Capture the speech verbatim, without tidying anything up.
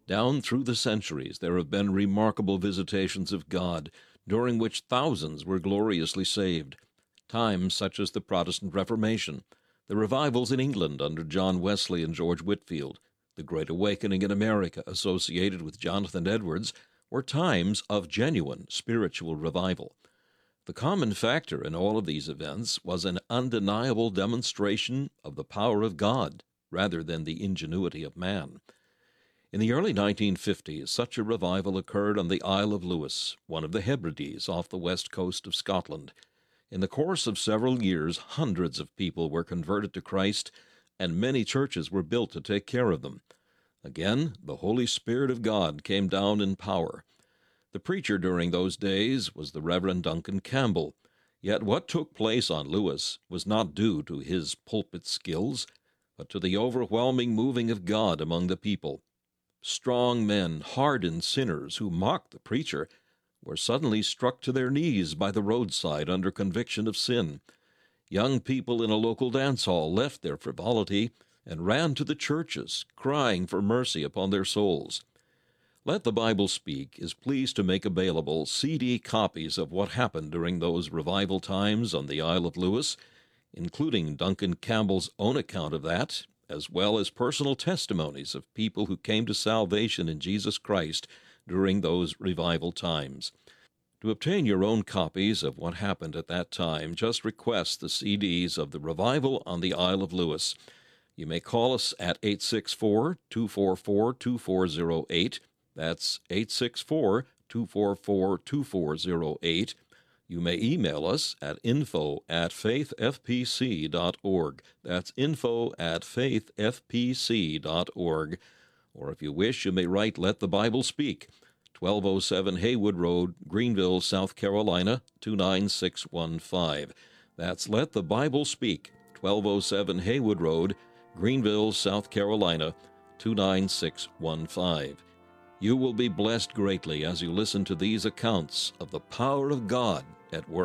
Down through the centuries there have been remarkable visitations of God, during which thousands were gloriously saved. Times such as the Protestant Reformation, the revivals in England under John Wesley and George Whitefield, the Great Awakening in America associated with Jonathan Edwards, were times of genuine spiritual revival. The common factor in all of these events was an undeniable demonstration of the power of God rather than the ingenuity of man. In the early nineteen fifties, such a revival occurred on the Isle of Lewis, one of the Hebrides off the west coast of Scotland. In the course of several years, hundreds of people were converted to Christ, and many churches were built to take care of them. Again, the Holy Spirit of God came down in power. The preacher during those days was the Reverend Duncan Campbell, yet what took place on Lewis was not due to his pulpit skills, but to the overwhelming moving of God among the people. Strong men, hardened sinners who mocked the preacher, were suddenly struck to their knees by the roadside under conviction of sin. Young people in a local dance hall left their frivolity and ran to the churches, crying for mercy upon their souls. Let the Bible Speak is pleased to make available C D copies of what happened during those revival times on the Isle of Lewis, including Duncan Campbell's own account of that, as well as personal testimonies of people who came to salvation in Jesus Christ during those revival times. To obtain your own copies of what happened at that time, just request the C Ds of the Revival on the Isle of Lewis. You may call us at eight six four, two four four, two four zero eight. That's eight six four, two four four, two four zero eight. You may email us at info at faithfpc dot org. That's info at faithfpc dot org. Or if you wish, you may write Let the Bible Speak, twelve oh seven Haywood Road, Greenville, South Carolina, two nine six one five. That's Let the Bible Speak, twelve oh seven Haywood Road, Greenville, South Carolina, two nine six one five. You will be blessed greatly as you listen to these accounts of the power of God at work.